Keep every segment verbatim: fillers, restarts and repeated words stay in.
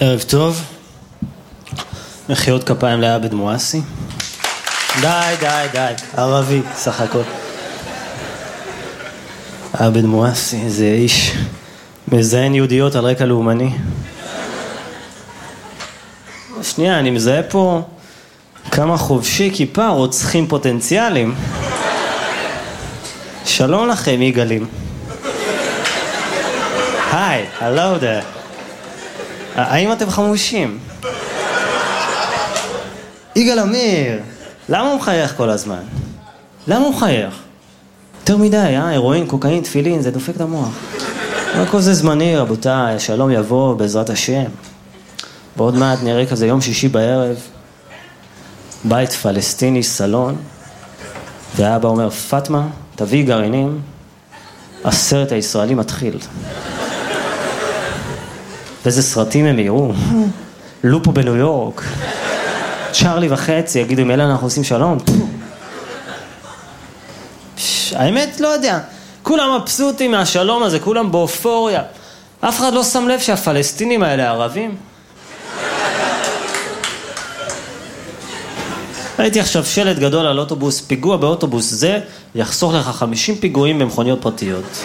ערב טוב. מחיאות כפיים לעבד מואסי. די, די, די. ערבי, סך הכל. עבד מואסי, זה איש מזיין יהודיות על רקע לאומני. שנייה, אני מזהה פה כמה חובשי כיפה רוצחים פוטנציאליים. שלום לכם, יגאלים. היי, הלו דה. האם אתם חמושים? יגאל אמיר, למה הוא מחייך כל הזמן? למה הוא מחייך? יותר מדי, אה? הרואין, קוקאין, תפילין, זה דופק את המוח. הכל זה זמני, רבותיי, שלום יבוא בעזרת השם. ועוד מעט נראה כזה יום שישי בערב, בית פלסטיני, סלון, והאבא אומר, פטמה, תביא גרעינים, הסרט הישראלי מתחיל. ואיזה סרטים הם יראו? לופו בניו יורק, צ'ארלי וחצי, יגידו, אם אלה אנחנו עושים שלום? האמת, לא יודע. כולם מבסוטים מהשלום הזה, כולם באופוריה. אף אחד לא שם לב שהפלסטינים האלה ערבים. ראיתי עכשיו שלט גדול על אוטובוס, פיגוע באוטובוס זה יחסוך לך חמישים פיגועים במכוניות פרטיות.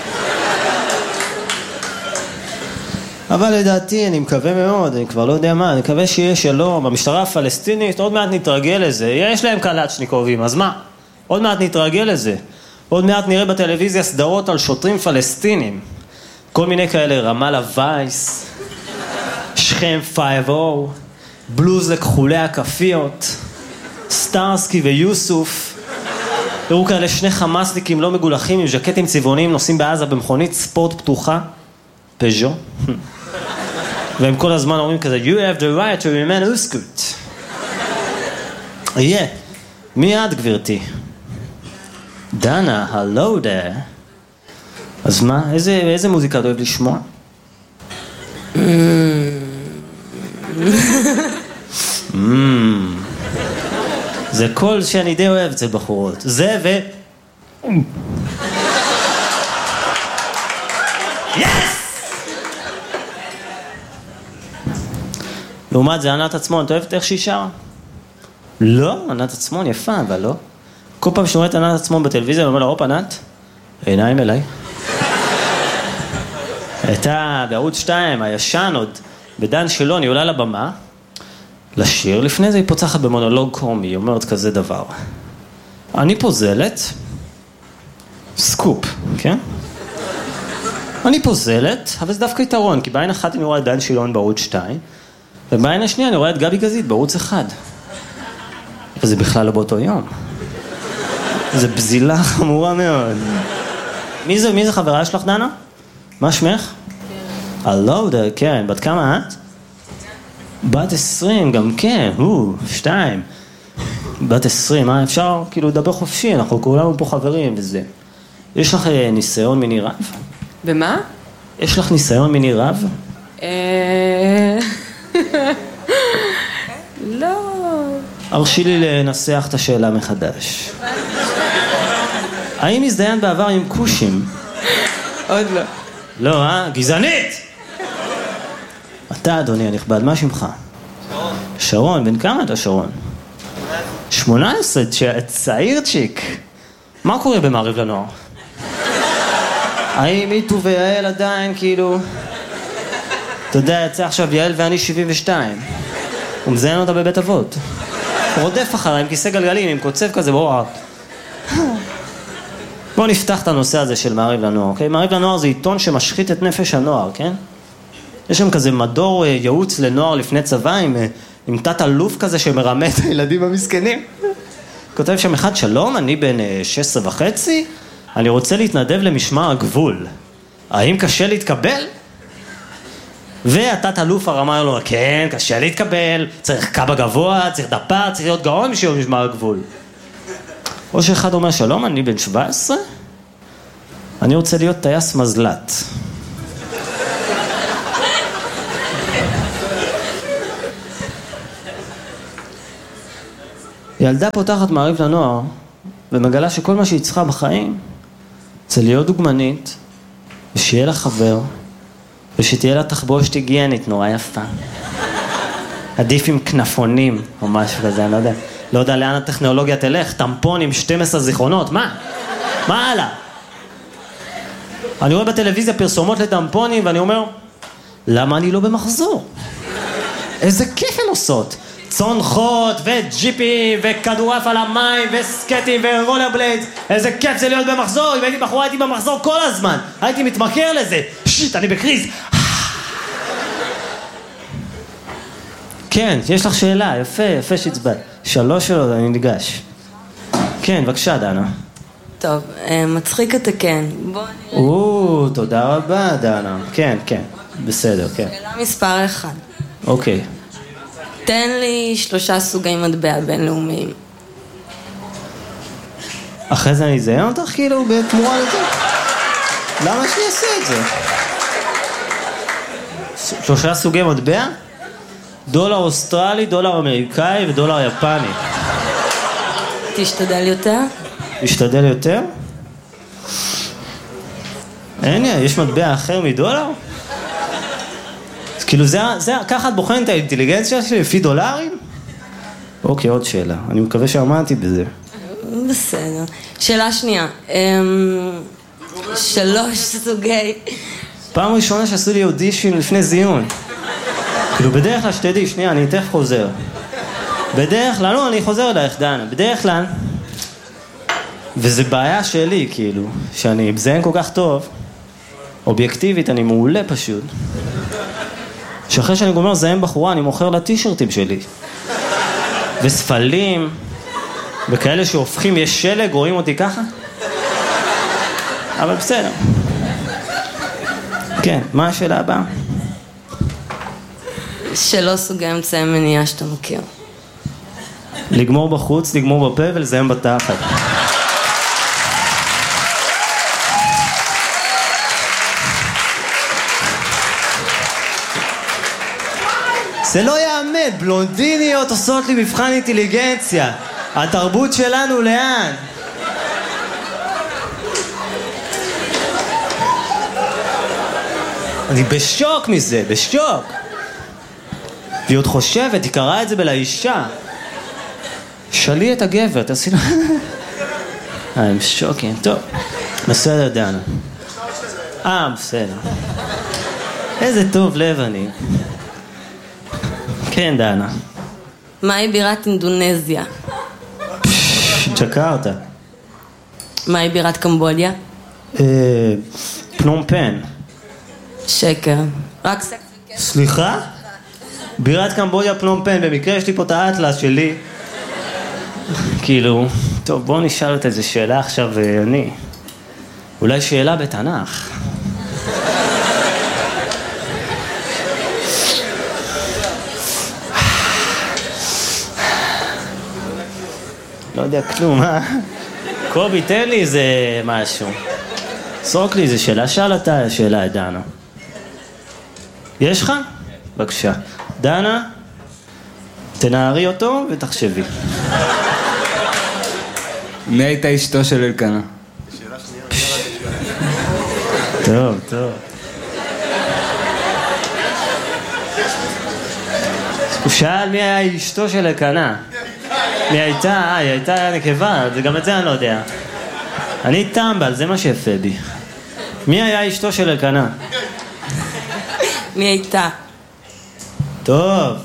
אבל לדעתי, אני מקווה מאוד, אני כבר לא יודע מה, אני מקווה שיהיה שלום, המשטרה הפלסטינית, עוד מעט נתרגל לזה, יש להם קלצ'ניקובים, אז מה? עוד מעט נתרגל לזה. עוד מעט נראה בטלוויזיה סדרות על שוטרים פלסטינים. כל מיני כאלה, רמאללה וייס, שכם פייב או, בלוז לכחולי הכפיות, סטארסקי ויוסוף. תראו כאלה שני חמאסניקים לא מגולחים עם ז'קטים צבעוניים נוסעים בעזה במכונית ספורט פתוחה, פז'ו. והם כל הזמן אומרים כזה, you have the right to remain uskut. יהיה. מי את, גברתי? דנה, הלו דה. אז מה? איזה, איזה מוזיקה אתה אוהב לשמוע? זה קול שאני די אוהב אצל בחורות. זה ו... יס! לעומת זה, ענת עצמון, אתה אוהבת איך שהיא שרה? לא, ענת עצמון יפה, אבל לא. כל פעם שאני רואה את ענת עצמון בטלוויזיה, אני אומר לה, הופ, ענת, עיניים אליי. הייתה בערוץ שתיים, הישן עוד, בדן שילון, היא עולה לבמה, לשיר, לפני זה היא פוצחת במונולוג קומי, היא אומרת כזה דבר. אני פוזלת, סקופ, כן? אני פוזלת, אבל זה דווקא יתרון, כי בעין אחת אני רואה את דן שילון בערוץ שתיים, ובעין השנייה אני רואה את גבי גזית בערוץ אחד. וזה בכלל לא באותו יום. זה בזילה חמורה מאוד. מי זה, מי זה חברה שלך, דנה? מה שמך? הלו, כן, בת כמה את? בת עשרים, גם כן, הוא, שתיים. בת עשרים, מה אפשר כאילו לדבר חופשי, אנחנו כולנו פה חברים וזה. יש לך ניסיון מיני רב? במה? יש לך ניסיון מיני רב? אה... לא. הרשי לי לנסח את השאלה מחדש. האם הזדיין בעבר עם קושים? עוד לא. לא, אה? גזענית! אתה, אדוני הנכבד, מה שמך? שרון. שרון, בן כמה אתה שרון? שמונה עשרה, צעיר צ'יק. מה קורה במעריב לנוער? האם איתו ויעל עדיין, כאילו... אתה יודע, יצא עכשיו יעל ואני שבעים ושתיים. הוא מזיין אותה בבית אבות. הוא רודף אחריי עם כיסא גלגלים, עם קוצב כזה, בואו... בואו נפתח את הנושא הזה של מעריב לנוער, אוקיי? מעריב לנוער זה עיתון שמשחית את נפש הנוער, כן? יש שם כזה מדור ייעוץ לנוער לפני צבא, עם, עם תת אלוף כזה שמרמה את הילדים המסכנים. כותב שם אחד, שלום, אני בן שש עשרה וחצי, אני רוצה להתנדב למשמר הגבול. האם קשה להתקבל? והתת אלוף הרמה לו, כן, קשה להתקבל, צריך קב"א גבוה, צריך דפה, צריך להיות גאון בשביל משמר הגבול. או שאחד אומר, שלום, אני בן שבע עשרה, אני רוצה להיות טייס מזל"ט. ילדה פותחת מעריב לנוער, ומגלה שכל מה שהיא צריכה בחיים, זה להיות דוגמנית, ושיהיה לה חבר, ושתהיה לה תחבושת היגיינית נורא יפה. עדיף עם כנפונים או משהו כזה, אני לא יודע. לא יודע לאן הטכנולוגיה תלך, טמפון עם שתים עשרה זיכרונות, מה? מה הלאה? אני רואה בטלוויזיה פרסומות לטמפונים ואני אומר, למה אני לא במחזור? איזה כיף הן עושות. צונחות וג'יפים וכדורף על המים וסקטים ורולר בליידס. איזה כיף זה להיות במחזור. אם הייתי בחורה הייתי במחזור כל הזמן. הייתי מתמכר לזה. שיט, אני בקריז. כן, יש לך שאלה, יפה, יפה שהצבעת. שלוש שאלות, אני ניגש. כן, בבקשה, דנה. טוב, מצחיק אתה כן. בוא נראה. או, תודה רבה, דנה. כן, כן, בסדר, כן. שאלה מספר אחד. אוקיי. תן לי שלושה סוגי מטבע בינלאומיים. אחרי זה אני אזיין אותך כאילו בתמורה לזה? למה שאני אעשה את זה? שלושה סוגי מטבע? דולר אוסטרלי, דולר אמריקאי ודולר יפני. תשתדל יותר? תשתדל יותר? אין, יש מטבע אחר מדולר? אז כאילו זה, זה, ככה את בוחנת את האינטליגנציה שלי לפי דולרים? אוקיי, עוד שאלה. אני מקווה שעמדתי בזה. בסדר. שאלה שנייה. שלוש סוגי... פעם ראשונה שעשו לי אודישן לפני זיון. כאילו בדרך כלל שתדעי, שנייה, אני תכף חוזר. בדרך כלל, לא, אני חוזר אלייך, דנה. בדרך כלל, וזה בעיה שלי, כאילו, שאני מזיין כל כך טוב, אובייקטיבית, אני מעולה פשוט. שאחרי שאני גומר לזיין בחורה, אני מוכר לה טישרטים שלי. וספלים, וכאלה שהופכים, יש שלג, רואים אותי ככה? אבל בסדר. כן, מה השאלה הבאה? שלוש סוגי אמצעי מניעה שאתה מכיר. לגמור בחוץ, לגמור בפה ולזיין בתחת. זה לא יאמן, בלונדיניות עושות לי מבחן אינטליגנציה. התרבות שלנו לאן? אני בשוק מזה, בשוק. והיא עוד חושבת, היא קראה את זה בלאישה. שלי את הגבר, תעשי לו... הם שוקים, טוב. בסדר, דנה. אה, בסדר. איזה טוב לב אני. כן, דנה. מהי בירת אינדונזיה? ג'קרטה. מהי בירת קמבודיה? פנום פן. שקר. רק סקס וכסף. סליחה? בירת קמבודיה פנום פן, במקרה יש לי פה את האטלס שלי. כאילו, טוב, בואו נשאל את איזה שאלה עכשיו, אני. אולי שאלה בתנ"ך. לא יודע כלום, אה? קובי, תן לי איזה משהו. סרוק לי איזה שאלה, שאל אתה שאלה את דנה. יש לך? בבקשה. דנה, תנערי אותו ותחשבי. מי הייתה אשתו של אלקנה? טוב, טוב. הוא שאל מי היה אשתו של אלקנה. מי הייתה? אה, היא הייתה נקבה, גם את זה אני לא יודע. אני טמבל, זה מה שיפה בי. מי היה אשתו של אלקנה? מי הייתה? טוב.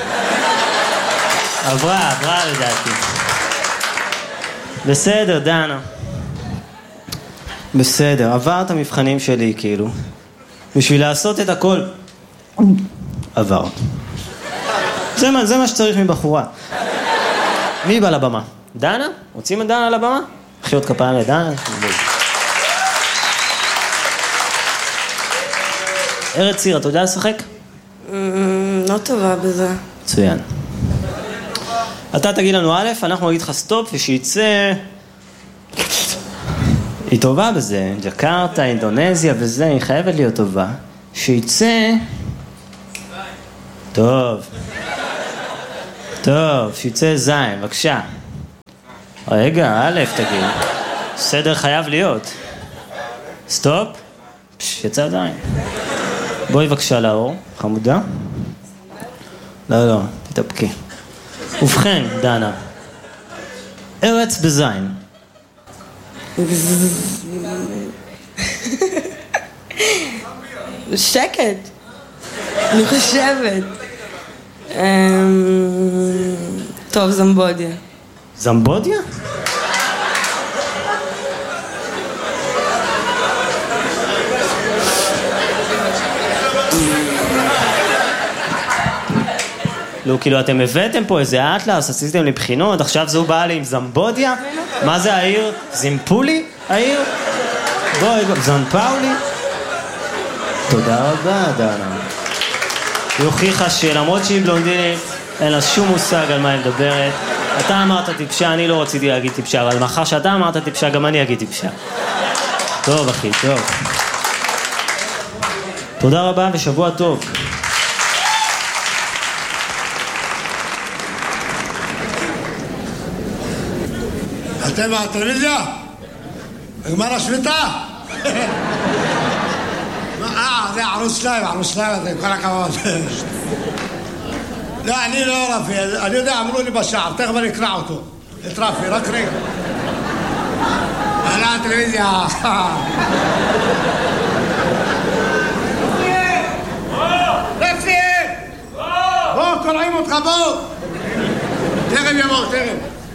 עברה, עברה לדעתי. בסדר, דנה. בסדר, עבר את המבחנים שלי, כאילו. בשביל לעשות את הכל. עבר. זה מה, זה מה שצריך מבחורה. מי בא לבמה? דנה? רוצים את דנה לבמה? חיות כפיים לדנה? ארץ ציר, אתה יודע לשחק? לא טובה בזה. מצוין. אתה תגיד לנו א', אנחנו נגיד לך סטופ, ושיצא... היא טובה בזה, ג'קרטה, אינדונזיה וזה, היא חייבת להיות טובה. שיצא... טוב. טוב, שיצא זין, בבקשה. רגע, א', תגיד. סדר חייב להיות. סטופ. פש, יצא זין. בואי בבקשה לאור, חמודה. לא, לא, תתאפקי. ובכן, דנה, ארץ בזין. שקט. אני חושבת. טוב, זמבודיה. זמבודיה? לא, כאילו אתם הבאתם פה איזה אטלס, עשיתם לי בחינות, עכשיו זו באה לי עם זמבודיה? מה זה העיר? זימפולי? העיר? בואי, זנפאולי? תודה רבה, דנה. היא הוכיחה שלמרות שהיא בלונדינית, אין לה שום מושג על מה היא מדברת. אתה אמרת טיפשה, אני לא רציתי להגיד טיפשה, אבל מאחר שאתה אמרת טיפשה, גם אני אגיד טיפשה. טוב, אחי, טוב. תודה רבה ושבוע טוב. אתם מהטלוויזיה? נגמר השביתה? אה, זה ערוץ שתיים, ערוץ שתיים, זה כל הכבוד. לא, אני לא רפי, אני יודע, אמרו לי בשער, תכף אני אקרא אותו. את רפי, רק רגע. על הטלוויזיה. רפי! בוא, קוראים אותך, בוא! תכף יבוא, תכף.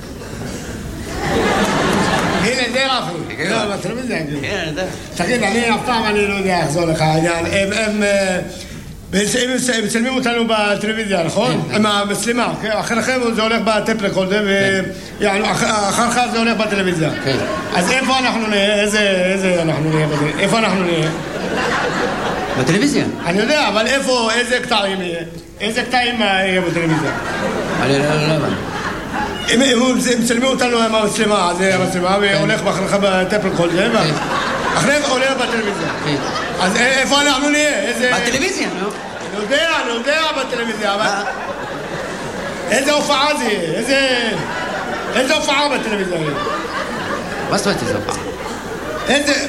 הנה, זה רפי. לא, בטלוויזיה. כן, אני יודע. תגיד, אני אף פעם אני לא יודע לחזור לך העניין. הם... הם מצלמים אותנו בטלוויזיה, נכון? עם המצלמה. אחריכם זה הולך בטפלקול, ואחריך זה הולך בטלוויזיה. אז איפה אנחנו נהיה? איזה אנחנו נהיה? איפה אנחנו נהיה? בטלוויזיה. אני יודע, אבל איפה, איזה קטעים יהיה? איזה קטעים יהיה בטלוויזיה? אני לא יודע. הם מצלמים אותנו עם המצלמה, אז המצלמה, והולך אחריך בטפלקול, אחריך הולך בטלוויזיה. אז איפה אנחנו נהיה? בטלוויזיה, נו. אני יודע, אני יודע בטלוויזיה, אבל... איזה הופעה זה יהיה? איזה הופעה בטלוויזיה יהיה? מה זאת אומרת איזה הופעה? איזה...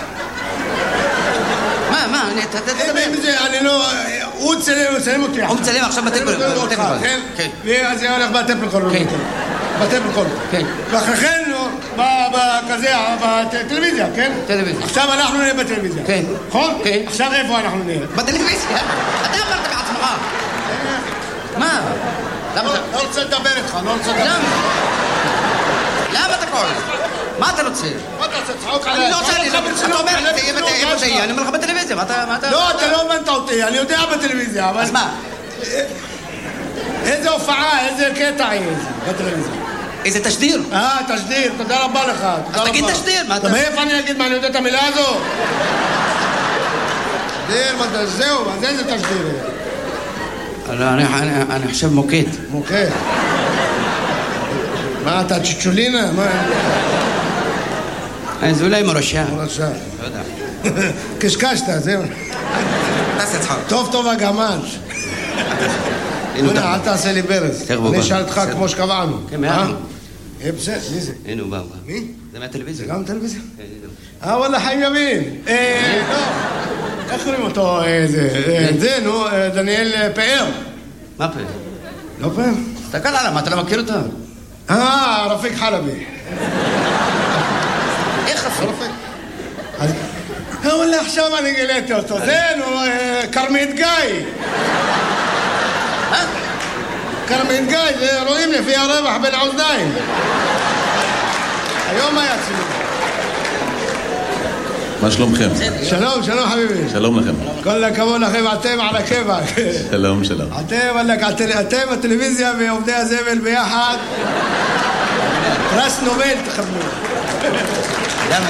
מה, מה? אתה תדבר. אני לא... הוא צלם, הוא צלם אותי. הוא מצלם עכשיו בטלפון. כן? ואז זה הולך בטלפון. כן. בטלפון. כן. ואחריכן, בכזה, בטלוויזיה, כן? טלוויזיה. עכשיו אנחנו נהיה בטלוויזיה. כן. נכון? כן. עכשיו איפה אנחנו נהיה? בטלוויזיה. אתה אמרת בעצמך. מה? לא רוצה לדבר איתך, לא רוצה לדבר. למה? למה אתה קורא? מה אתה רוצה? מה אתה רוצה? צחוק עליי. אני לא רוצה, אתה אומר, איפה זה יהיה? אני אומר לך בטלוויזיה, מה אתה... לא, אתה לא הבנת אותי, אני יודע בטלוויזיה, אבל... אז מה? איזה הופעה, איזה קטע יהיה בטלוויזיה? איזה תשדיר? אה, תשדיר, תודה רבה לך. אז תגיד תשדיר, מה אתה... מאיפה אני אגיד מה, אני יודע את המילה הזו? תשדיר, זהו, אז איזה תשדיר? אני חושב מוקד. מוקד. מה, אתה צ'יצ'ולינה? מה? זה אולי מורשה. מורשה. לא יודע. קשקשת, זהו. תעשה צחוק. טוב טוב הגמל. הנה, אל תעשה לי ברז. אני אשאל אותך כמו שקבענו. כן, מה? אה, בסדר, מי זה? הנה הוא בא. מי? זה מהטלוויזיה. זה גם טלוויזיה? אה, וואלה, חיים ימין. אה, לא. איך קוראים אותו? זה, נו, דניאל פאר. מה פאר? לא פאר? תסתכל עליו, מה, אתה לא מכיר אותו? אה, רפיק חלבי. איך רפיק? אז... וואלה, עכשיו אני גיליתי אותו. זה, נו, קרמית גיא. מה? קרמית גיא, זה רואים לפי הרווח בין האוזניים. היום היה צילום. מה שלומכם? שלום, שלום חביבי. שלום לכם. כל הכבוד לכם, אתם על הכיוון. שלום, שלום. אתם, אתם הטלוויזיה ועובדי הזבל ביחד. פרס נובל תחבלו. למה?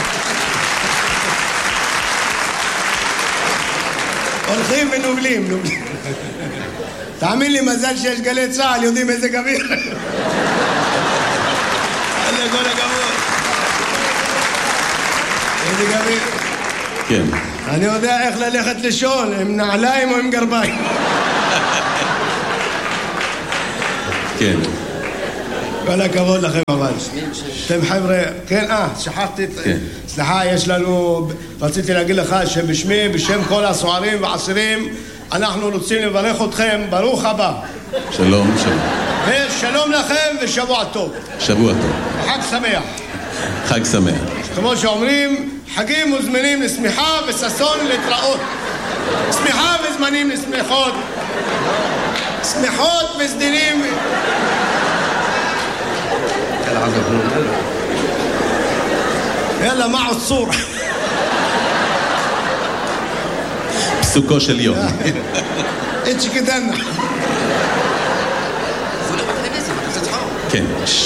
הולכים ונובלים, נובלים. תאמין לי, מזל שיש גלי צהל, יודעים איזה גביר. איזה כל הכבוד. איזה גביר. כן. אני יודע איך ללכת לישון, עם נעליים או עם גרביים. כן. כל הכבוד לכם אבל. אתם חבר'ה, כן, אה, שכחתי, סליחה, יש לנו, רציתי להגיד לך שבשמי, בשם כל הסוערים והעשירים, אנחנו רוצים לברך אתכם, ברוך הבא. שלום, שלום. ושלום לכם ושבוע טוב. שבוע טוב. חג שמח. חג שמח. כמו שאומרים, חגים מוזמנים לשמחה וששון להתראות. שמחה וזמנים לשמחות. שמחות וסדינים. יאללה, מה עוצור? פסוקו של יום. איץ' כדנה. כן.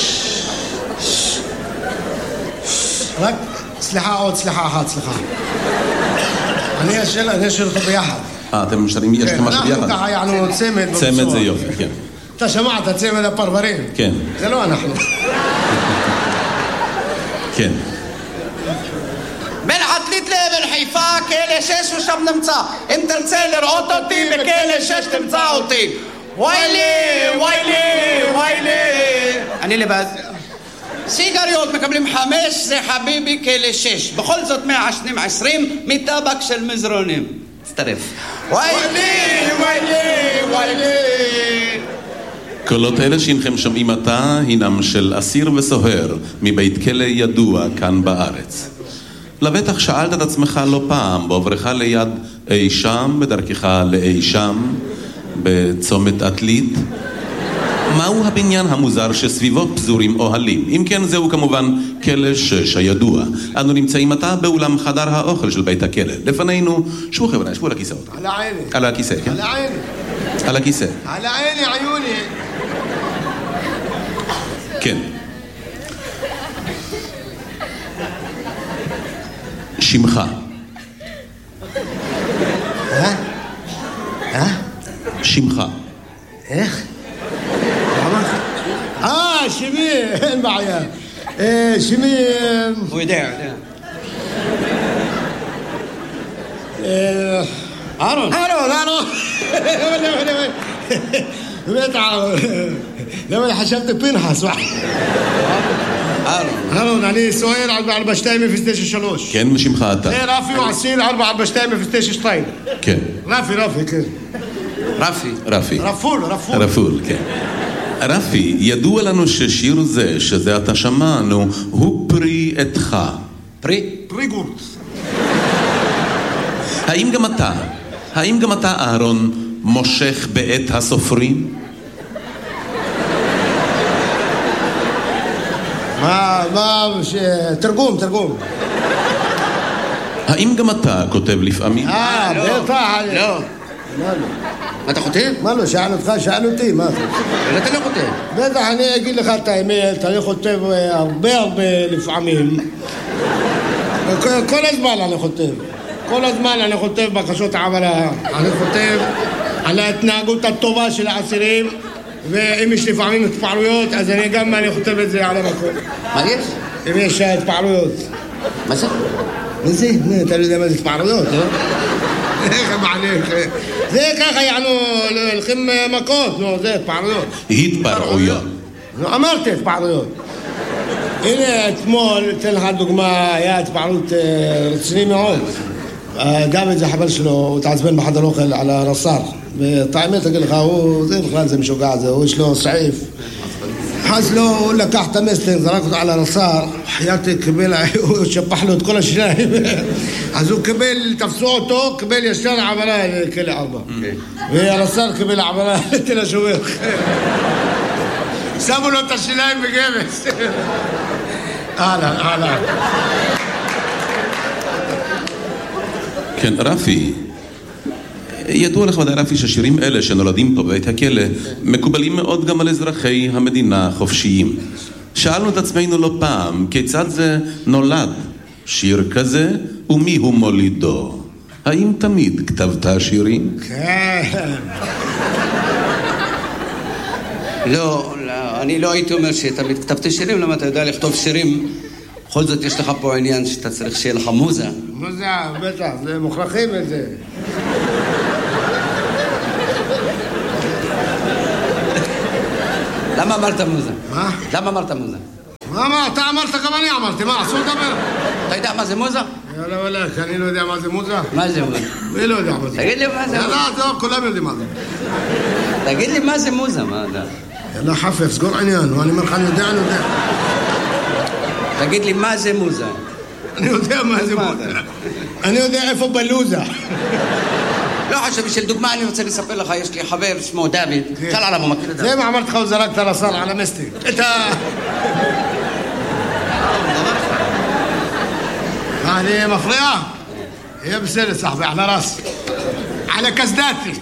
רק, סליחה עוד, סליחה אחת, סליחה. אני אשאל, אני אשאל אותו ביחד. אה, אתם משאלים, יש לכם משהו ביחד? אנחנו ככה יענו צמד. צמד זה יופי, כן. אתה שמעת, צמד הפרברים? כן. זה לא אנחנו. כן. בין עתלית לבין חיפה, כלא שש ושם נמצא. אם תרצה לראות אותי, בכלא שש תמצא אותי. וואי לי, וואי לי, וואי לי. אני לבד. סיגריות מקבלים חמש, זה חביבי כלא שש. בכל זאת מעשנים עשרים מטבק של מזרונים. תצטרף. וואי לי, וואי לי, וואי לי. קולות אלה שהנכם שומעים עתה הינם של אסיר וסוהר מבית כלא ידוע כאן בארץ. לבטח שאלת את עצמך לא פעם בעוברך ליד אי שם, בדרכך לאי שם, בצומת עתלית, מהו הבניין המוזר שסביבו פזורים אוהלים? אם כן, זהו כמובן כלא שש הידוע. אנו נמצאים עתה באולם חדר האוכל של בית הכלא. לפנינו, שבו חבר'ה, שבו על הכיסאות. על העיני. על הכיסא, כן? על העיני. על הכיסא. על העיני, עיוני. כן. שמך. אה? אה? שמך. איך? אה, שמי, אין בעיה. אה, שמי... הוא יודע, יודע. אה... אהרון. אהרון, אהרון. בטח, למה חשבתי פנחס. אהרון. אהרון, אני סוער ארבע ארבע שתיים אפס תשע שלוש. כן, ושמך אתה. זה רפי ועשיל ארבע ארבע שתיים אפס תשע שתיים. כן. רפי, רפי, כן. רפי. רפי. רפול, רפול. רפול, כן. רפי, ידוע לנו ששיר זה, שזה אתה שמענו, הוא פרי עתך. פרי? פרי גורט. האם גם אתה, האם גם אתה, אהרון, מושך בעת הסופרים? מה, מה, תרגום, תרגום. האם גם אתה כותב לפעמים? אה, בטח. לא. מה לא? מה אתה חותם? מה לא, שאל אותך, שאל אותי, מה זה? אבל אתה לא חותם. בטח, אני אגיד לך את האמת, אני חוטב הרבה הרבה לפעמים. כל הזמן אני חוטב. כל הזמן אני חוטב בקשות העברה. אני חוטב על ההתנהגות הטובה של האסירים, ואם יש לפעמים התפעלויות, אז אני גם אני חוטב את זה על המקום. מה יש? אם יש התפעלויות. מה זה? מה זה? אתה לא יודע מה זה התפעלויות, לא? איך מעליך? זה ככה, יענו, הולכים מכות, נו, זה התפעלויות. התפרעויות. אמרתי התפעלויות. הנה, אתמול, אתן לך דוגמה, היה התפעלות רציני מאוד. דוד זה חבר שלו, הוא התעצבן בחדר אוכל על הרס"ר. ואת האמת, אגיד לך, הוא, זה בכלל זה משוגע, זה, הוא יש לו סעיף. אז לו, הוא לקח את המסטינג, זרק אותו על הרס"ר, חייתי קיבל, הוא שפח לו את כל השיניים. אז הוא קיבל, תפסו אותו, קיבל ישר עברה לכלא ארבע. והרס"ר קיבל עברה לתל השומר. שמו לו את השיניים בגבס. אהלן, אהלן. כן, רפי, ידוע לך ודאי רפי ששירים אלה שנולדים פה בבית הכלא מקובלים מאוד גם על אזרחי המדינה החופשיים. שאלנו את עצמנו לא פעם, כיצד זה נולד שיר כזה ומי הוא מולידו? האם תמיד כתבת שירים? כן. לא, לא, אני לא הייתי אומר שתמיד כתבתי שירים, למה אתה יודע לכתוב שירים? בכל זאת יש לך פה עניין שאתה צריך שיהיה לך מוזה. מוזה, בטח, זה מוכרחים את זה. למה אמרת מוזה? מה? למה אמרת מוזה? מה, מה, אתה אמרת גם אני אמרתי, מה, אסור לדבר? אתה יודע מה זה מוזה? יאללה וואלה, שאני לא יודע מה זה מוזה. מה זה מוזה? מי לא יודע מה זה? תגיד לי מה זה מוזה. יאללה, טוב, כולם יודעים מה זה. תגיד לי מה זה מוזה, מה אתה? יאללה חפף, סגור עניין, ואני אומר לך, אני יודע, אני יודע. תגיד לי מה זה מוזה. אני יודע מה זה מוזה. אני יודע איפה בלוזה. לא חשוב, בשביל דוגמה אני רוצה לספר לך, יש לי חבר שמו דוד, שאל עליו, הוא מכיר את דוד. זה מה אמרתי לך, הוא זרקת לסל על המסטיק. את ה... מה, אני מפריע? יהיה בסדר, סחבי, על הרס. על הקסדתי.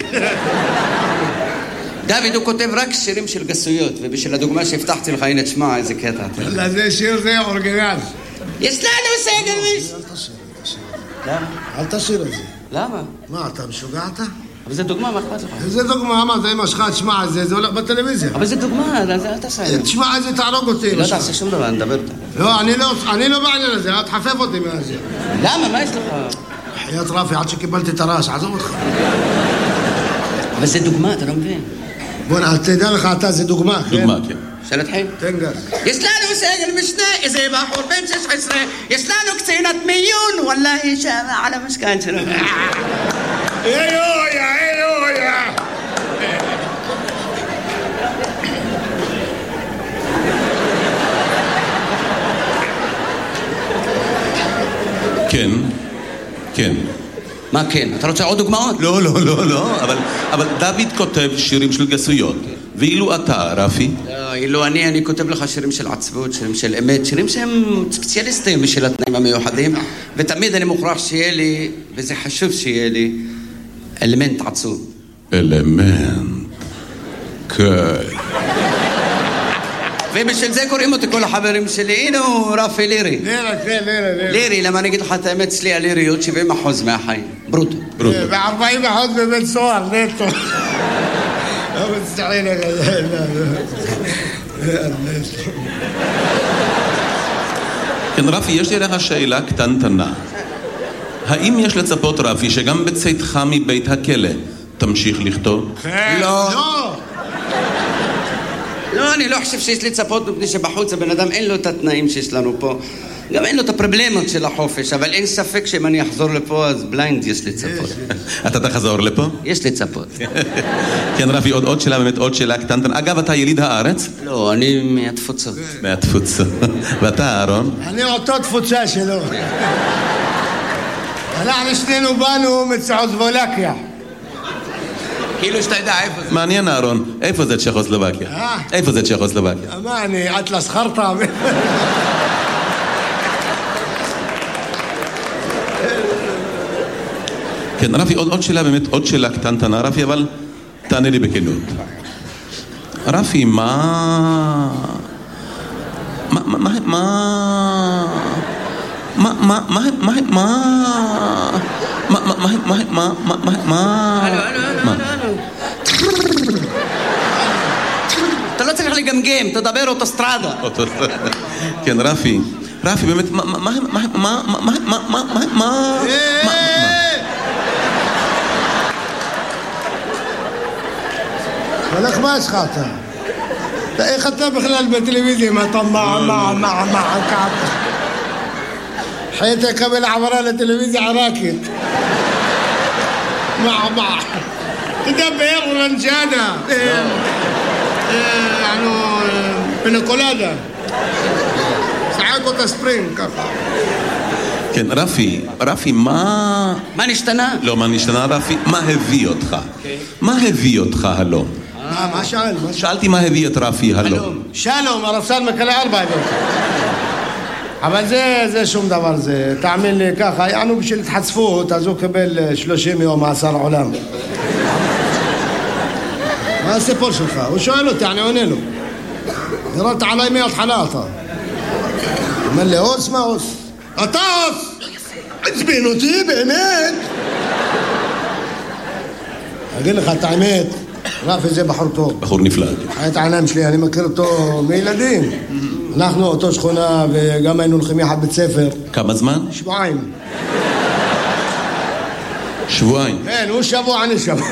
דוד, הוא כותב רק שירים של גסויות, ובשביל הדוגמה שהבטחתי לך, הנה תשמע, איזה קטע. לא, זה שיר, זה אורגינל. יש לנו סגל מיש. אל תשיר, אל תשיר. למה? אל תשיר את זה. למה? מה, אתה משוגעת? אבל זה דוגמה, מה אכפת לך? זה דוגמה, מה, זה אמא שלך, תשמע, זה הולך בטלוויזיה. אבל זה דוגמה, אל תעשה. תשמע, זה תערוג אותי. לא תעשה שום דבר, נדבר אותה. לא, אני לא בעניין הזה, אל תחפף אותי מהזה. למה? מה יש לך? חיית רפי, עד שקיבלתי את הרעש, עזוב אותך. אבל זה דוגמה, אתה לא מבין. בוא, תדע לך, אתה, זה דוגמה, כן? דוגמה, כן. שנתחיל? תן גז. יש לנו סגל משנה, איזה בחור בן שש עשרה, יש לנו קצינת מיון, וואלה, שמה על המשכן שלנו. איויה, איויה. כן, כן. מה כן? אתה רוצה עוד דוגמאות? לא, לא, לא, לא, אבל, אבל דוד כותב שירים של גסויות. ואילו אתה, רפי? לא, אילו אני, אני כותב לך שירים של עצבות, שירים של אמת, שירים שהם ספציאליסטים בשביל התנאים המיוחדים, ותמיד אני מוכרח שיהיה לי, וזה חשוב שיהיה לי, אלמנט עצוב. אלמנט. כן. ובשביל זה קוראים אותי כל החברים שלי, הנה הוא רפי לירי. לירה, כן, לירה, לירה. לירי, למה אני אגיד לך את האמת, אצלי הליריות שבעים אחוז מהחיים. ברוטו. ברוטו. ו-ארבעים אחוז בבית סוהר, נטו. לא מצטעין לך, כן, רפי, יש לי לך שאלה קטנטנה. האם יש לצפות, רפי, שגם בצאתך מבית הכלא תמשיך לכתוב? לא. לא. לא, אני לא חושב שיש לצפות מפני שבחוץ הבן אדם אין לו את התנאים שיש לנו פה. גם אין לו את הפרובלמות של החופש, אבל אין ספק שאם אני אחזור לפה אז בליינד יש לצפות. אתה תחזור לפה? יש לצפות. כן, רפי, עוד, עוד שאלה, באמת עוד שאלה קטנטנה. אגב, אתה יליד הארץ? לא, אני מהתפוצות. מהתפוצות. ואתה, אהרון? אני אותו תפוצה שלו. אנחנו שנינו באנו מצ'כוסלובקיה. כאילו שאתה יודע איפה זה. מעניין, אהרון. איפה זה צ'כוסלובקיה? אה? איפה זה צ'כוסלובקיה? מה, אני אטלס חרטה? כן, רפי, עוד, עוד שאלה, באמת, עוד שאלה קטנטנה, רפי, אבל תענה לי בכנות. רפי, מה... מה... מה... מה... מה... מה... מה... מה... מה... מה... מה... מה... מה... מה... הלו, הלו, הלו, הלו. אתה לא צריך לגמגם, תדבר אוטוסטרדה. כן, רפי. רפי, באמת, מה... מה... מה... מה... מה... מה... מה... מה... מה... הולך מה יש לך אתה? איך אתה בכלל בטלוויזיה? מה אתה מה מה מה מה כעת? حياتي قبل عبرها لتلفزيون عراكت مع مع تدبر ورنجانا يعني بنكولادا ساعات كنت سبرينج كفا כן, רפי, רפי, מה... מה נשתנה? לא, מה נשתנה, רפי? מה הביא אותך? מה הביא אותך הלום? מה, מה שאל? שאלתי מה הביא את רפי הלום. שלום, הרפסן מקלה ארבע ידות. אבל זה, זה שום דבר, זה, תאמין לי ככה, יענו בשביל התחצפות, אז הוא קבל שלושים יום מאסר עולם. מה הסיפור שלך? הוא שואל אותי, אני עונה לו. ירדת עליי מההתחלה אתה. אומר לי, אוס, מה אוס? אתה אוס! עצבין אותי, באמת? אגיד לך את האמת, רפי זה בחור טוב. בחור נפלא. את העיניים שלי, אני מכיר אותו מילדים. אנחנו אותו שכונה וגם היינו הולכים יחד בית ספר. כמה זמן? שבועיים. שבועיים? כן, הוא שבוע, אני שבוע.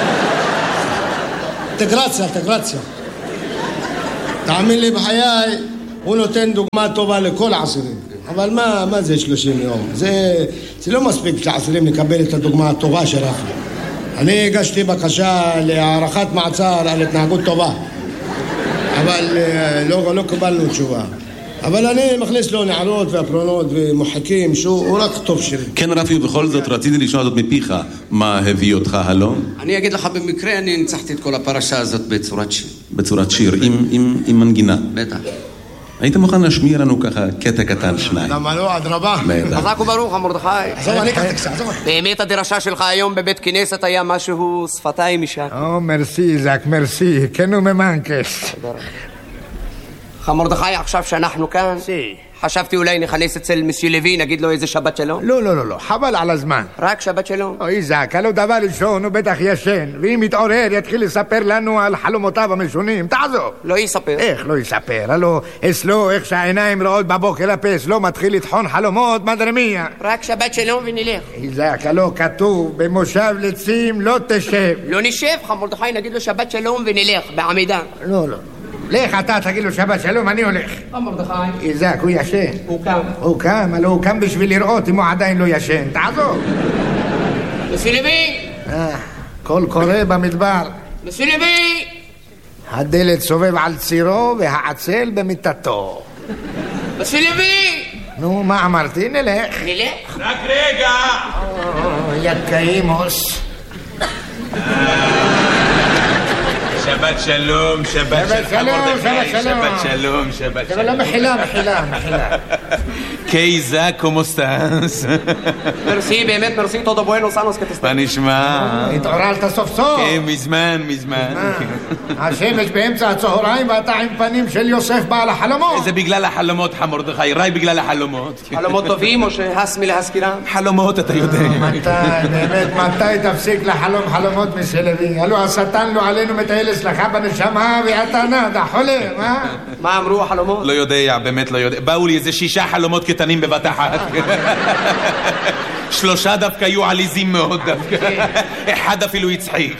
אינטגרציה, אינטגרציה. תאמין לי בחיי, הוא נותן דוגמה טובה לכל העשירים. אבל מה, מה זה שלושים יום? זה, זה לא מספיק שעשורים לקבל את הדוגמה הטובה של רפי. אני הגשתי בקשה להערכת מעצר על התנהגות טובה, אבל לא, לא קיבלנו תשובה. אבל אני מכניס לו נערות והפרונות ומוחקים שהוא רק טוב שלי. כן רפי, ובכל זאת רציתי לשמוע זאת מפיך. מה הביא אותך הלום? אני אגיד לך במקרה, אני ניצחתי את כל הפרשה הזאת בצורת שיר. בצורת שיר, עם, עם, עם מנגינה. בטח. היית מוכן להשמיע לנו ככה קטע קטן שניים? למה לא, אדרבה. חזק וברוך, מרדכי. עזוב, אני אקח תקסה, עזוב. באמת הדרשה שלך היום בבית כנסת היה משהו שפתיים אישה. או, מרסי, זק, מרסי. כן הוא ממנקס. מרדכי, עכשיו שאנחנו כאן, חשבתי אולי נכנס אצל מסיו לוי, נגיד לו איזה שבת שלום. לא, לא, לא, לא, חבל על הזמן. רק שבת שלום. אוי זק, הלא דבר ראשון הוא בטח ישן, ואם יתעורר יתחיל לספר לנו על חלומותיו המשונים. תעזוב. לא יספר. איך לא יספר? הלא אצלו איך שהעיניים רואות בבוקר הפס לא מתחיל לטחון חלומות מדרמיה. רק שבת שלום ונלך. אוי זק, הלא כתוב במושב לצים לא תשב. לא נשב, מרדכי, נגיד לו שבת שלום ונלך בעמידה. לא, לא. לך אתה תגיד לו שבת שלום, אני הולך. מרדכי. איזק, הוא ישן. הוא קם. הוא קם, אבל הוא קם בשביל לראות אם הוא עדיין לא ישן. תעזוב. מסיו לוי. אה, קול קורא במדבר. מסיו לוי. הדלת סובב על צירו והעצל במיטתו. מסיו לוי. נו, מה אמרתי? נלך. נלך. רק רגע. יקאימוס. שבת שלום, שבת שלום, שבת שלום. שבת שלום, שבת שלום. לא, מחילה, מחילה, מחילה. קייזה, כמו סטאנס? מרסי, באמת מרסי, תודה בואנוס אנוס כתסטן. מה נשמע? התעוררת סוף סוף. כן, מזמן, מזמן. השמש באמצע הצהריים ואתה עם פנים של יוסף בעל החלומות. זה בגלל החלומות, מרדכי, רק בגלל החלומות. חלומות טובים או שהס מלהזכירם? חלומות, אתה יודע. מתי, באמת, מתי תפסיק לחלום חלומות מסלבי? הלו השטן לא עלינו מטייל אצלך בנשמה ואתה נדה, חולם, אה? מה אמרו החלומות? לא יודע, באמת לא יודע. באו לי איזה שישה חלומות קטנים בבת אחת. שלושה דווקא היו עליזים מאוד דווקא. אחד אפילו הצחיק.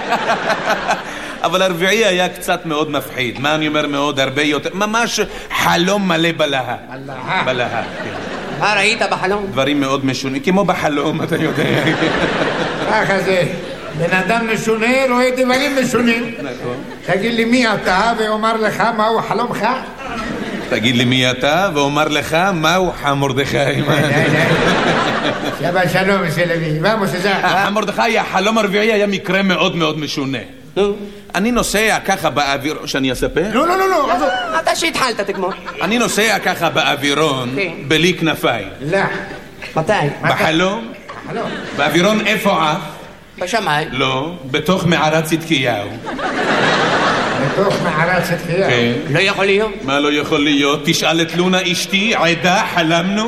אבל הרביעי היה קצת מאוד מפחיד. מה אני אומר מאוד? הרבה יותר. ממש חלום מלא בלהה. בלהה. מה ראית בחלום? דברים מאוד משונים. כמו בחלום, אתה יודע. ככה זה. בן אדם משונה רואה דברים משונים. תגיד לי מי אתה ואומר לך מהו חלומך? תגיד לי מי אתה ואומר לך מהו מרדכי. שבת שלום מסלבי. ואמוס זה. מרדכי, החלום הרביעי היה מקרה מאוד מאוד משונה. אני נוסע ככה באוויר... שאני אספר? לא, לא, לא, לא. אתה שהתחלת תגמור. אני נוסע ככה באווירון בלי כנפיים. לא. מתי? בחלום? חלום. באווירון איפה עף? בשמיים. לא, בתוך מערת צדקיהו. בתוך מערת צדקיהו? כן. לא יכול להיות. מה לא יכול להיות? תשאל את לונה אשתי, עדה, חלמנו.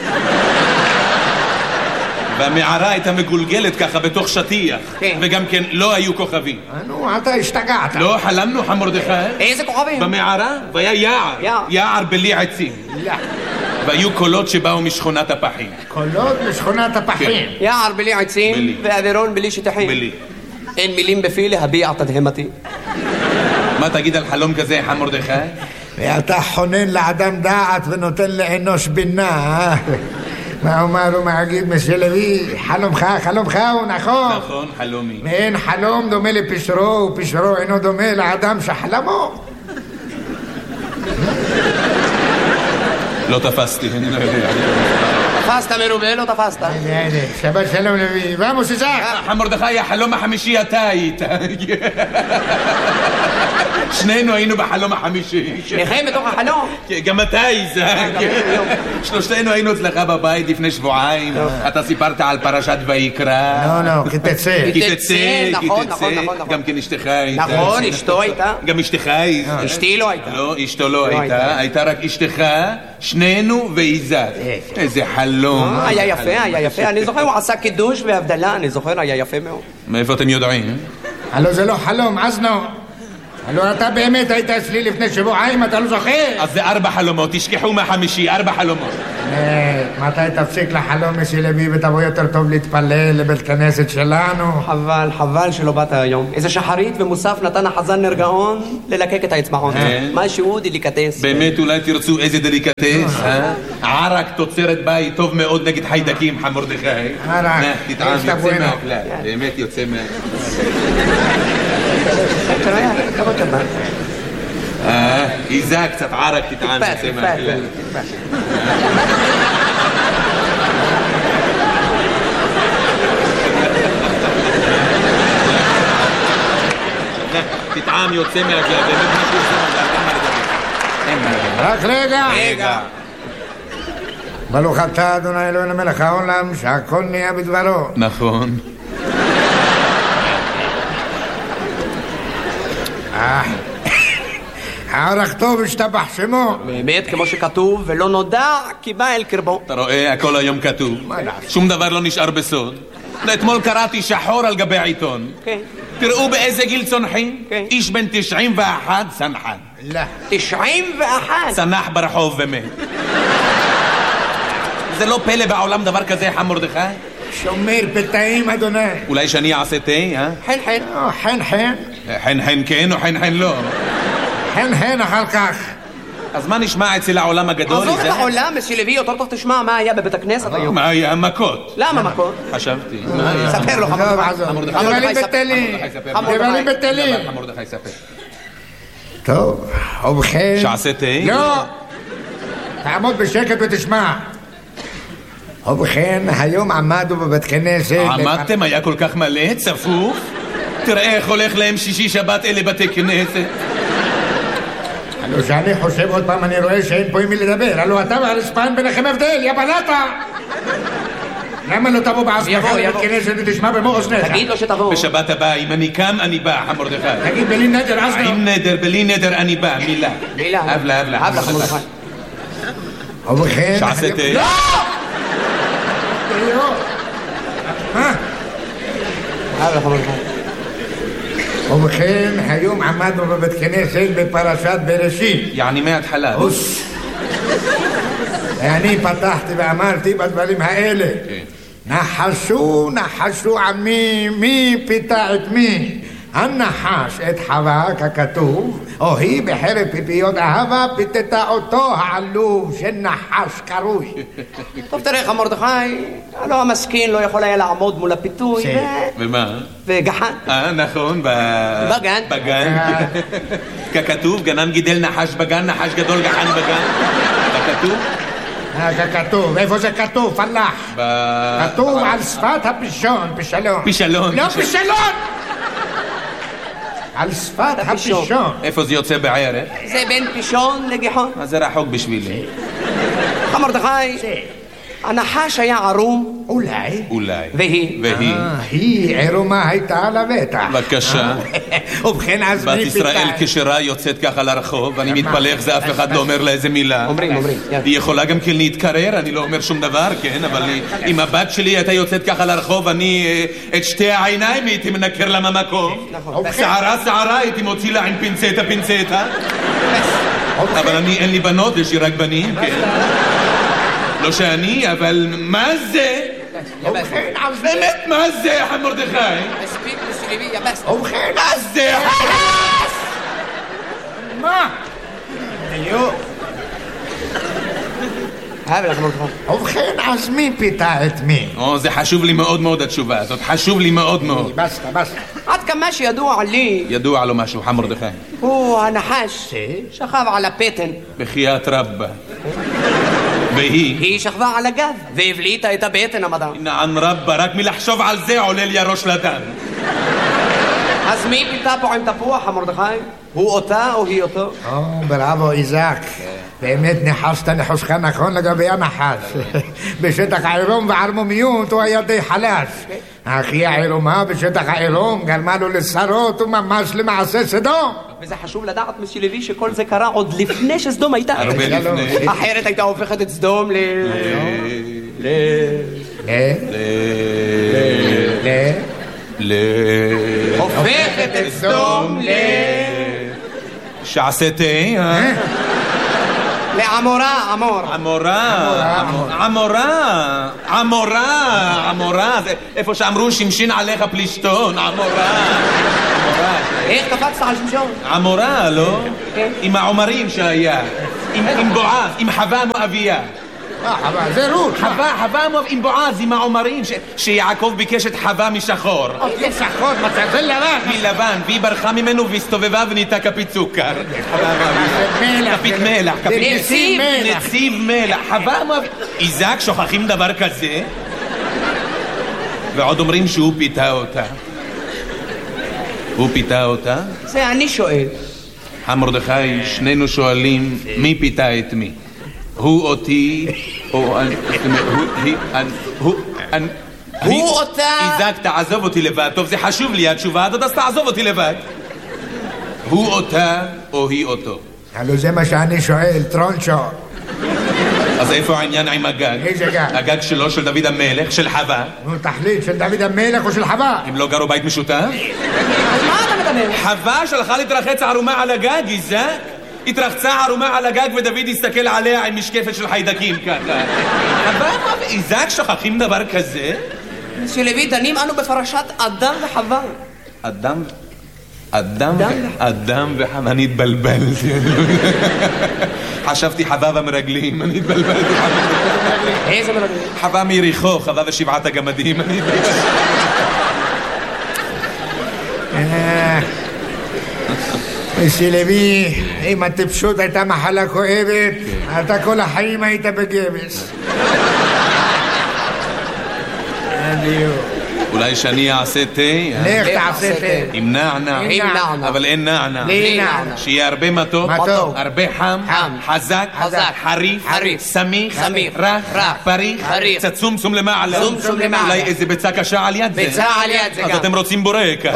והמערה הייתה מגולגלת ככה בתוך שטיח. כן. וגם כן לא היו כוכבים. נו, אתה השתגעת. לא, חלמנו מרדכי. איזה כוכבים? במערה, והיה יער. יער. יער בלי עצים. לא. והיו קולות שבאו משכונת הפחים. קולות משכונת הפחים. יער בלי עצים בלי. ואווירון בלי שטחים. בלי. אין מילים בפי להביע תדהמתי. מה תגיד על חלום כזה, מרדכי? ואתה חונן לאדם דעת ונותן לאנוש בינה. מה אומר ומגיד מסלבי? חלומך, חלומך הוא נכון. נכון, חלומי. ואין חלום דומה לפשרו, ופשרו אינו דומה לאדם שחלמו. לא תפסתי, אני לא יודע. תפסת מרובה, לא תפסת. הנה, הנה, שבת שלום לוי. ואמוס איזק. מרדכי, החלום החמישי אתה היית. שנינו היינו בחלום החמישי. שניכם בתוך החלום? גם אתה איזק. שלושתנו היינו אצלך בבית לפני שבועיים. אתה סיפרת על פרשת ויקרא. לא, לא, כי תצא. כי תצא, כי נכון, תצא. נכון, נכון. גם כן אשתך הייתה. נכון, אשתו הייתה. גם אשתך הייתה. אשתי לא הייתה. לא, אשתו לא הייתה. הייתה רק אשתך, שנינו ואיזק. איזה חלום. היה יפה, היה יפה. אני זוכר, הוא עשה קידוש והבדלה. אני זוכר, היה יפה מאוד. מאיפה אתם יודעים? הלו זה לא חלום, אזנו. הלו אתה באמת היית אצלי לפני שבועיים, אתה לא זוכר? אז זה ארבע חלומות, תשכחו מהחמישי, ארבע חלומות. מתי תפסיק לחלום משלבי ותבוא יותר טוב להתפלל לבית כנסת שלנו? חבל, חבל שלא באת היום. איזה שחרית ומוסף נתן החזן נרגעון ללקק את האצבעות. משהו דליקטס. באמת אולי תרצו איזה דליקטס, אה? ערק תוצרת בית טוב מאוד נגד חיידקים, חמור דחי. ערק, תטעם, יוצא מהכלל. באמת יוצא מהכלל. אה, איזה קצת ערק תטעם, יוצא מהכלל. תטעם יוצא מהכלל, באמת משהו יוצא מהכלל, אין מה לדבר. רק רגע. רגע. ברוך אתה אדוני אלוהינו מלך העולם שהכל נהיה בדברו. נכון. הערך טוב השתבח שמו. באמת כמו שכתוב ולא נודע כי בא אל קרבו. אתה רואה הכל היום כתוב, שום דבר לא נשאר בסוד. אתמול קראתי שחור על גבי העיתון. תראו באיזה גיל צונחים. איש בן תשעים ואחת צנחן. לא. תשעים ואחת צנח ברחוב ומת. זה לא פלא בעולם דבר כזה, חם מרדכי? שומר פתאים אדוני. אולי שאני אעשה תה, אה? חן חן. חן חן. חן חן כן או חן חן לא? חן חן אחר כך. אז מה נשמע אצל העולם הגדול? עזוב את העולם, מסילבי, יותר טוב תשמע מה היה בבית הכנסת היום. מה היה? מכות. למה מכות? חשבתי. ספר לו חמור דחי. דבלים בטלים. דבלים בטלים. חמור דחי, ספר. טוב, ובכן... שעשה תה? לא! תעמוד בשקט ותשמע. ובכן, היום עמדו בבית כנסת... עמדתם? היה כל כך מלא? צפוף? תראה איך הולך להם שישי שבת אלה בתי כנסת. הלו שאני חושב עוד פעם, אני רואה שאין פה עם מי לדבר. הלו אתה והרספן ביניכם הבדל, יא בלטה! למה לא תבוא בעצמך לבית כנסת ותשמע במו אוזניך? תגיד לו שתבוא. בשבת הבאה, אם אני קם, אני בא, חמור דחי. תגיד, בלי נדר, אז לא. עם נדר, בלי נדר, אני בא, מילה. מילה. אבלה, אבלה. אבלה, חמור דחי. ובכן... שעשה תה? לא! מה? אבלה, חמור דחי. ובכן, היום עמדנו בבית כנסת בפרשת בראשית. יעני מההתחלה. אוס. אני פתחתי ואמרתי בדברים האלה. נחשו, נחשו עמי, מי פיתה את מי? הנחש את חווה ככתוב, או היא בחרב פיפיות אהבה פיתתה אותו העלוב של נחש קרוי. טוב תראה חמור דחי, הלא המסכין לא יכול היה לעמוד מול הפיתוי. ומה? וגחן. אה נכון, בגן. בגן. ככתוב, גנן גידל נחש בגן, נחש גדול גחן בגן. ככתוב? ככתוב, איפה זה כתוב? פלח. כתוב על שפת הפישון, פישלון. פישלון. לא פישלון! על שפת הפישון. איפה זה יוצא בערך? זה בין פישון לגיחון. אז זה רחוק בשבילי. חמור דחי, הנחש היה ערום. אולי. אולי. והיא? והיא. היא ערומה הייתה על הבטח. בבקשה. ובכן אז בת ישראל כשרה יוצאת ככה לרחוב, ואני מתפלא איך זה אף אחד לא אומר לה איזה מילה. אומרים, אומרים. היא יכולה גם כן להתקרר, אני לא אומר שום דבר, כן, אבל אם הבת שלי הייתה יוצאת ככה לרחוב, אני את שתי העיניים הייתי מנקר לה מהמקום. שערה שערה הייתי מוציא לה עם פינצטה פינצטה. אבל אני, אין לי בנות, יש לי רק בנים, כן. לא שאני, אבל מה זה? באמת מה זה, חמור דחי? מספיק מסילבי, יבס. ובכן מה זה? מה? יו. אבלה חמור דחי. ובכן אז מי פיתה את מי? או, זה חשוב לי מאוד מאוד התשובה הזאת, חשוב לי מאוד מאוד. בסטה, בסטה. עד כמה שידוע לי, ידוע לו משהו, חמור דחי. הוא הנחש שכב על הפטן. בחייאת רבה. והיא? היא שכבה על הגב והבליטה את הבטן המדע. נען רבה, רק מלחשוב על זה עולה לי הראש לדם. אז מי פיתה פה עם תפוח, חמור דחי? הוא אותה או היא אותו? או, בראבו איזק. באמת ניחשת ניחושך נכון לגבי הנחש. בשטח העירום וערמומיות הוא היה די חלש. אחי העירומה בשטח העירום גרמה לו לשרות וממש למעשה סדום. וזה חשוב לדעת מסילבי שכל זה קרה עוד לפני שסדום הייתה. הרבה לפני. אחרת הייתה הופכת את סדום ל... ל... ל... ל... ל... הופכת את סדום ל... שעשה תה, אה? לעמורה, עמור. עמורה, עמורה, עמורה, עמורה, זה איפה שאמרו שמשין עליך פלישתון, עמורה. איך קפצת על שמשון? עמורה, לא? עם העומרים שהיה, עם בועז, עם חווה מואביה. אה, חווה, זה רות. חווה, חווה עם בועז, עם העומרים, שיעקב ביקש את חווה משחור. זה שחור, זה לבן. מלבן, והיא ברחה ממנו והסתובבה ונהייתה כפית סוכר. כפית מלח. נציב מלח. נציב מלח. חווה מואביה. איזק, שוכחים דבר כזה? ועוד אומרים שהוא פיתה אותה. הוא פיתה אותה? זה אני שואל. המרדכי, שנינו שואלים מי פיתה את מי. הוא אותי, או אני, הוא, אני, הוא אותה. איזק, תעזוב אותי לבד. טוב, זה חשוב לי, התשובה הזאת, אז תעזוב אותי לבד. הוא אותה, או היא אותו? הלו זה מה שאני שואל, טרונצ'ו. אז איפה העניין עם הגג? איזה גג? הגג שלו, של דוד המלך, של חווה. נו, תחליט, של דוד המלך או של חווה? הם לא גרו בית משותף? אז מה אתה מדבר? חווה שלחה להתרחץ ערומה על הגג, איזק? התרחצה ערומה על הגג ודוד הסתכל עליה עם משקפת של חיידקים ככה. חווה, מה? איזק, שוכחים דבר כזה? שלוי, דנים אנו בפרשת אדם וחווה. אדם... אדם... אדם וחווה, אני התבלבלתי. חשבתי חווה ומרגלים, אני התבלבלתי. איזה מרגלים? חווה מיריחו, חווה ושבעת הגמדים, אני התבלבלתי. שלוי, אם הטיפשות הייתה מחלה כואבת, אתה כל החיים היית בגבס. אולי שאני אעשה תה? לך תעשה תה. עם נענה. עם נענה. אבל אין נענה. בלי נענה. שיהיה הרבה מתוק. מתוק. הרבה חם. חם. חזק. חזק. חריף. חריף. סמיך. סמיך. רך. רך. פריך. פריך. קצת צום-צום למעלה. צום-צום למעלה. אולי איזה ביצה קשה על יד זה. ביצה על יד זה גם. אז אתם רוצים בורקס.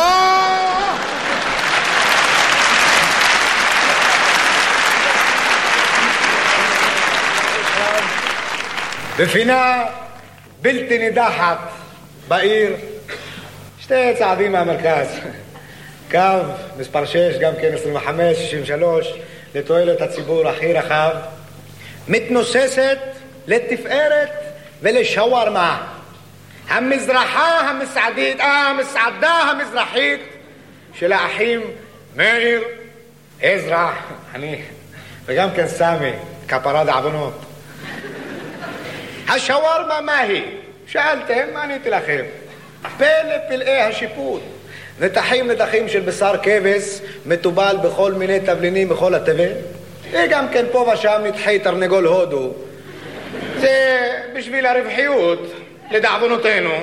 בפינה בלתי נידחת בעיר, שתי צעדים מהמרכז, קו מספר שש, גם כן עשרים וחמש שישים ושלוש, לתועלת הציבור הכי רחב, מתנוססת לתפארת ולשווארמה, המזרחה המסעדית, אה, המסעדה המזרחית של האחים מאיר, עזרא, אני, וגם כן סמי, כפרה דעוונות. השווארמה מה היא? שאלתם, עניתי לכם. פלא פלאי השיפוט. נתחים נתחים של בשר כבש, מטובל בכל מיני תבלינים בכל התבל. וגם כן פה ושם נתחי תרנגול הודו. זה בשביל הרווחיות, לדעבונותינו.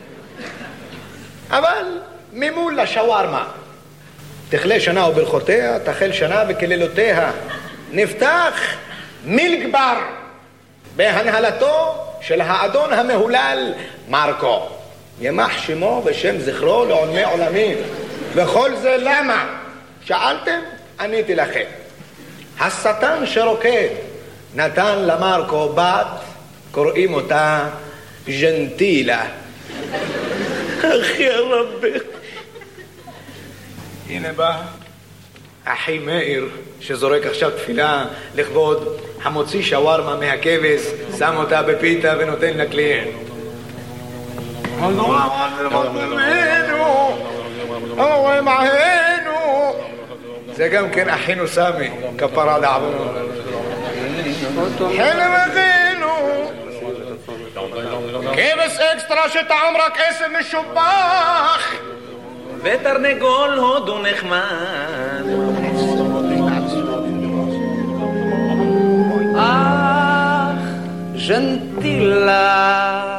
אבל ממול לשווארמה. תכלה שנה וברכותיה, תחל שנה וכלילותיה. נפתח מילגבר. בהנהלתו של האדון המהולל מרקו, ימח שמו ושם זכרו לעולמי עולמים. וכל זה למה? שאלתם? עניתי לכם. השטן שרוקד נתן למרקו בת, קוראים אותה ג'נטילה. אחי הרבי, הנה בא אחי מאיר שזורק עכשיו תפילה לכבוד המוציא שווארמה מהכבש, שם אותה בפיתה ונותן לקליינט. זה גם כן אחינו סמי, כפרה דעוונו. חלם אחינו כבש אקסטרה שטעם רק עשב משובח ותרנגול הודו נחמד. אך ג'נטילה